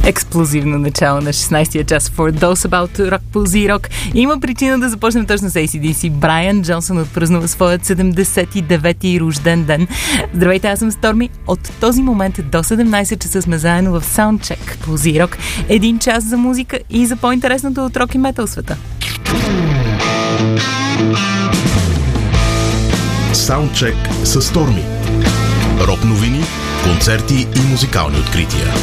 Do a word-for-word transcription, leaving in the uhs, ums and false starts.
Експлозивно начало на шестнайсетия час for those about to rock по Z-Rock. Има причина да започнем точно с Ей Си Ди Си. Брайан Джонсън отпразнува своят седемдесет и девети рожден ден. Здравейте, аз съм Сторми. От този момент до седемнайсет часа сме заедно в Soundcheck по Z-Rock. Един час за музика и за по-интересното от рок и метал света. Soundcheck с Сторми. Рок новини, концерти и музикални открития.